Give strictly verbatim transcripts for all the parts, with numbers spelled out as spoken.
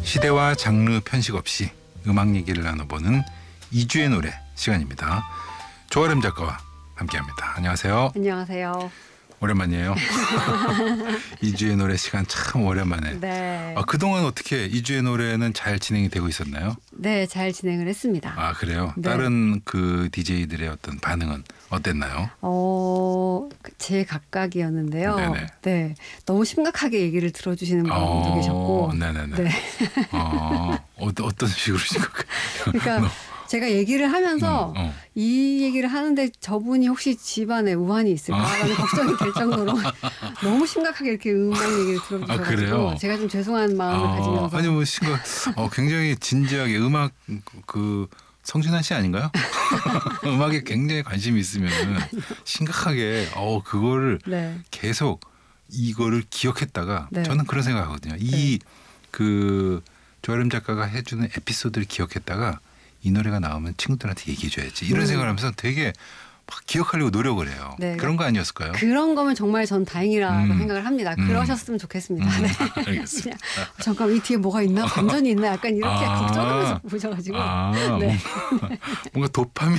시대와 장르 편식 없이 음악 얘기를 나눠보는 이주의 노래 시간입니다. 조아름 작가와 함께합니다. 안녕하세요. 안녕하세요. 오랜만이에요. 이주의 노래 시간 참 오랜만에. 네. 아, 그동안 어떻게 이주의 노래는 잘 진행이 되고 있었나요? 네, 잘 진행을 했습니다. 아, 그래요? 네. 다른 그 디제이들의 어떤 반응은 어땠나요? 어, 제 각각이었는데요. 네네. 네, 너무 심각하게 얘기를 들어주시는 분도 어, 계셨고, 네네네. 네. 어, 어떤 어떤 식으로 심각해? 그러니까 제가 얘기를 하면서 음, 어. 이 얘기를 하는데 저분이 혹시 집안에 우환이 있을까라는 걱정이 될 정도로 너무 심각하게 이렇게 음악 얘기를 아, 그래요? 들어주셔가지고 제가 좀 죄송한 마음을 아, 가지면서 아니 뭐 심각, 어, 굉장히 진지하게 음악 그 성진환 씨 아닌가요? 음악에 굉장히 관심이 있으면 심각하게 어 그거를 네. 계속 이거를 기억했다가 네. 저는 그런 생각하거든요. 이 그 조아름 작가가 해주는 에피소드를 기억했다가 이 노래가 나오면 친구들한테 얘기해줘야지 이런 음. 생각을 하면서 되게 막 기억하려고 노력을 해요. 네. 그런 거 아니었을까요? 그런 거면 정말 전 다행이라고 음. 생각을 합니다. 음. 그러셨으면 좋겠습니다. 음. 네. 알겠습니다. 그냥 잠깐 이 뒤에 뭐가 있나? 반전이 있나? 약간 이렇게 아. 걱정하면서 보셔가지고 아, 네. 뭔가, 뭔가 도파민.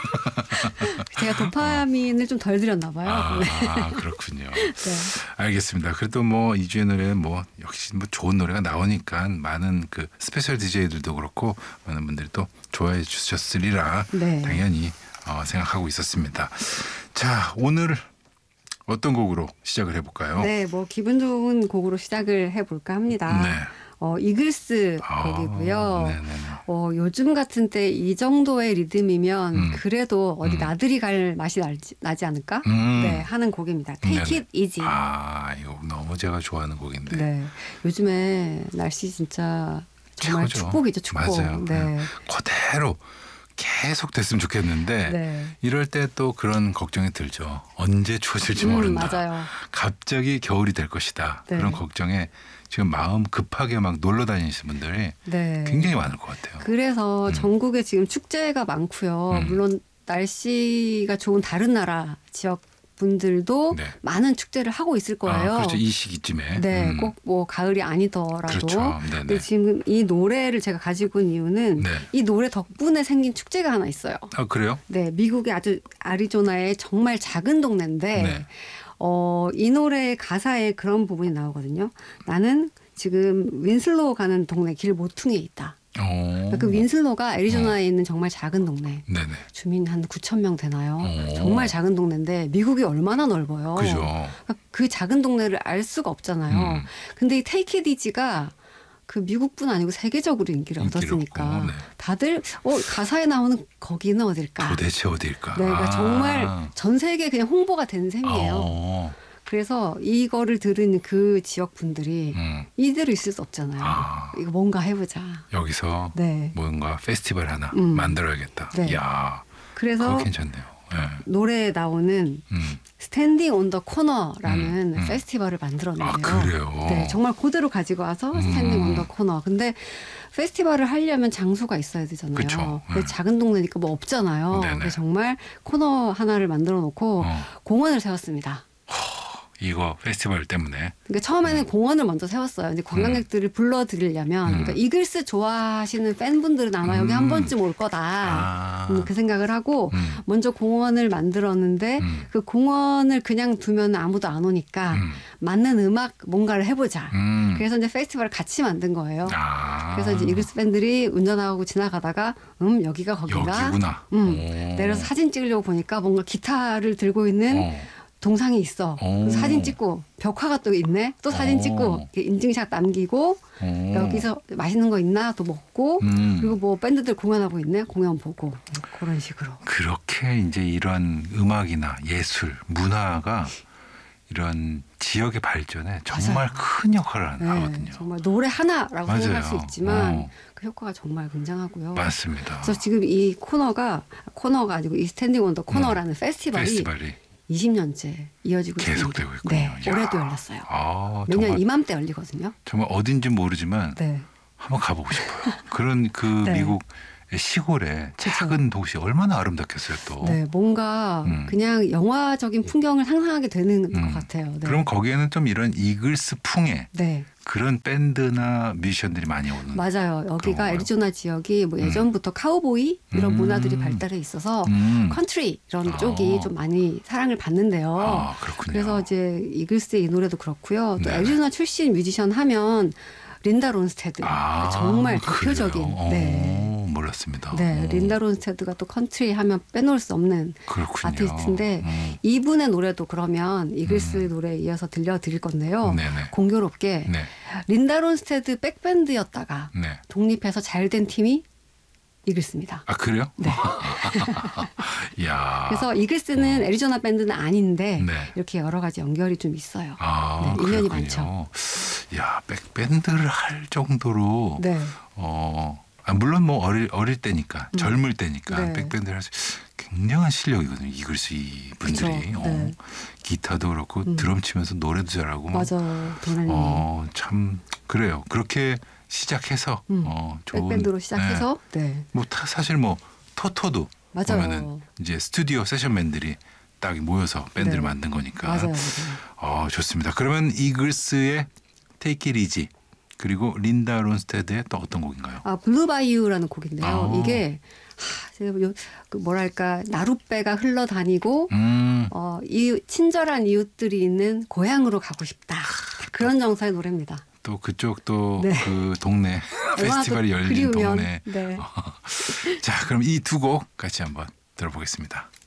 제가 도파민을 좀 덜 드렸나 봐요. 아, 네. 그렇군요. 네. 알겠습니다. 그래도 뭐 이주의 노래는 뭐 역시 뭐 좋은 노래가 나오니까 많은 그 스페셜 디제이들도 그렇고 많은 분들이 또 좋아해 주셨으리라 네. 당연히 어, 생각하고 있었습니다. 자, 오늘 어떤 곡으로 시작을 해볼까요? 네, 뭐 기분 좋은 곡으로 시작을 해볼까 합니다. 네. 어, 이글스 아, 곡이고요. 네네네. 어, 요즘 같은 때 이 정도의 리듬이면 음. 그래도 어디 음. 나들이 갈 맛이 나지, 나지 않을까? 음. 네, 하는 곡입니다. Take 네네. it easy. 아, 이거 너무 제가 좋아하는 곡인데. 네, 요즘에 날씨 진짜 정말 최고죠. 축복이죠, 축복. 맞아요. 네. 그대로 계속 됐으면 좋겠는데 네. 이럴 때 또 그런 걱정이 들죠. 언제 추워질지 음, 모른다. 맞아요. 갑자기 겨울이 될 것이다. 네. 그런 걱정에 지금 마음 급하게 막 놀러 다니시는 분들이 네. 굉장히 많을 것 같아요. 그래서 음. 전국에 지금 축제가 많고요. 음. 물론 날씨가 좋은 다른 나라 지역 분들도 네. 많은 축제를 하고 있을 거예요. 아, 그렇죠. 이 시기쯤에. 네, 음. 꼭 뭐 가을이 아니더라도. 그렇죠. 네네. 근데 지금 이 노래를 제가 가지고 온 이유는 네. 이 노래 덕분에 생긴 축제가 하나 있어요. 아, 그래요? 네, 미국의 아주 아리조나의 정말 작은 동네인데 네. 어, 이 노래의 가사에 그런 부분이 나오거든요. 나는 지금 윈슬로우 가는 동네 길 모퉁이에 있다. 오. 그 윈슬로우가 애리조나에 있는 정말 작은 동네. 네네. 주민 한 구천 명 되나요? 오. 정말 작은 동네인데 미국이 얼마나 넓어요. 그죠. 그러니까 그 작은 동네를 알 수가 없잖아요. 음. 근데 이 테이크 잇 이지가 그 미국뿐 아니고 세계적으로 인기를 인기를 얻었으니까 얻고, 네. 다들 어, 가사에 나오는 거기는 어딜까? 도대체 어디일까? 네, 그러니까 아. 정말 전 세계에 그냥 홍보가 된 셈이에요. 어. 그래서 이거를 들은 그 지역 분들이 음. 이대로 있을 수 없잖아요. 아. 이거 뭔가 해보자. 여기서 네. 뭔가 페스티벌 하나 음. 만들어야겠다. 네. 이야, 그래서 그거 괜찮네요. 네. 노래에 나오는 음. 스탠딩 온 더 코너라는 음, 음. 페스티벌을 만들었는데요. 아, 그래요? 네, 정말 그대로 가지고 와서 음. 스탠딩 온 더 코너. 근데 페스티벌을 하려면 장소가 있어야 되잖아요. 그쵸. 근데 음. 작은 동네니까 뭐 없잖아요. 네네. 그래서 정말 코너 하나를 만들어 놓고 어. 공원을 세웠습니다. 이거 페스티벌 때문에. 그러니까 처음에는 공원을 먼저 세웠어요. 이제 관광객들을 불러들이려면 음. 그러니까 이글스 좋아하시는 팬분들은 아마 여기 음. 한 번쯤 올 거다. 아. 음, 그 생각을 하고 음. 먼저 공원을 만들었는데 음. 그 공원을 그냥 두면 아무도 안 오니까 음. 맞는 음악 뭔가를 해보자. 음. 그래서 이제 페스티벌을 같이 만든 거예요. 아. 그래서 이제 이글스 팬들이 운전하고 지나가다가 음 여기가 거기가 여기구나. 음, 오. 내려서 사진 찍으려고 보니까 뭔가 기타를 들고 있는 어. 동상이 있어. 오. 그래서 사진 찍고 벽화가 또 있네. 또 사진 오. 찍고 이렇게 인증샷 남기고 오. 여기서 맛있는 거 있나 또 먹고 음. 그리고 뭐 밴드들 공연하고 있네. 공연 보고 그런 식으로. 그렇게 이제 이런 음악이나 예술, 문화가 이런 지역의 발전에 정말 맞아요. 큰 역할을 네, 하거든요. 정말 노래 하나라고 맞아요. 생각할 수 있지만 어. 그 효과가 정말 굉장하고요. 맞습니다. 그래서 지금 이 코너가 코너가 아니고 이 스탠딩 온 더 코너라는 페스티벌이, 페스티벌이 이십 년째 이어지고 계속되고 있습니다. 있군요. 네, 야. 올해도 열렸어요. 아, 매년 정말, 이맘때 열리거든요. 정말 어딘지 모르지만 네. 한번 가보고 싶어요. 그런 그 네. 미국 시골에 작은 도시 얼마나 아름답겠어요 또. 네, 뭔가 음. 그냥 영화적인 풍경을 상상하게 되는 음. 것 같아요. 네. 그럼 거기에는 좀 이런 이글스 풍의 네. 그런 밴드나 뮤지션들이 많이 오는. 맞아요. 여기가 건가요? 애리조나 지역이 뭐 예전부터 카우보이 이런 음. 문화들이 발달해 있어서 음. 컨트리 이런 아. 쪽이 좀 많이 사랑을 받는데요. 아, 그렇군요. 그래서 이제 이글스의 이 노래도 그렇고요. 또 네네. 애리조나 출신 뮤지션 하면 린다 론스테드 아, 정말 그래요? 대표적인. 오, 네. 몰랐습니다. 네, 오, 린다 론스테드가 또 컨트리 하면 빼놓을 수 없는 그렇군요. 아티스트인데 음. 이분의 노래도 그러면 이글스 노래에 이어서 들려드릴 건데요. 네네. 공교롭게 네, 린다 론스테드 백밴드였다가 네. 독립해서 잘 된 팀이 이글스입니다. 아 그래요? 네. 야. 그래서 이글스는 애리조나 밴드는 아닌데 네. 이렇게 여러 가지 연결이 좀 있어요. 아, 네, 인연이 그렇군요. 많죠. 야, 백밴드를 할 정도로 네. 어 아, 물론 뭐 어릴 어릴 때니까 젊을 때니까 네. 백밴드를 할 수 굉장한 실력이거든요. 이글스 이 분들이 그쵸. 어, 네. 기타도 그렇고 드럼 치면서 노래도 잘하고 막 맞아요. 도련님. 어, 참 그래요. 그렇게 시작해서 음. 어, 좋은 백밴드로 시작해서 네. 네. 뭐 타, 사실 뭐 토토도 맞아요. 보면은 이제 스튜디오 세션맨들이 딱 모여서 밴드를 네. 만든 거니까. 맞아요. 맞아요. 어, 좋습니다. 그러면 이글스의 Take It Easy 그리고 린다 론스테드의 또 어떤 곡인가요? 아 블루바이유라는 곡인데요. 아. 이게 하, 제가 요- 그 뭐랄까 나룻배가 흘러다니고 음, 어, 이 친절한 이웃들이 있는 고향으로 가고 싶다. 그런 정서의 노래입니다. 또 그쪽 또 그 네. 동네 페스티벌이 열린 그리우면 동네. 네. 자, 그럼 이 두 곡 같이 한번 들어보겠습니다.